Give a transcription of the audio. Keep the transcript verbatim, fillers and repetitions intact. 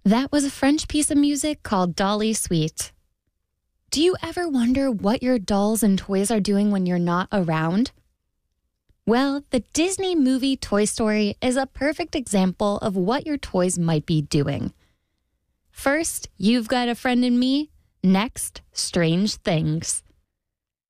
That was a French piece of music called Dolly Suite. Do you ever wonder what your dolls and toys are doing when you're not around? Well, the Disney movie Toy Story is a perfect example of what your toys might be doing. First, You've Got a Friend in Me. Next, Strange Things.